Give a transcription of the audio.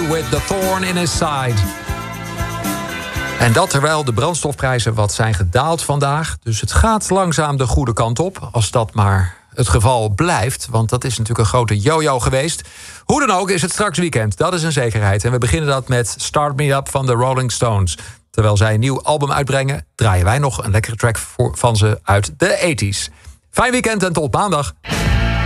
with the thorn in his side. En dat terwijl de brandstofprijzen wat zijn gedaald vandaag. Dus het gaat langzaam de goede kant op. Als dat maar het geval blijft. Want dat is natuurlijk een grote yo-yo geweest. Hoe dan ook is het straks weekend. Dat is een zekerheid. En we beginnen dat met Start Me Up van de Rolling Stones. Terwijl zij een nieuw album uitbrengen, draaien wij nog een lekkere track van ze uit de 80's. Fijn weekend en tot maandag.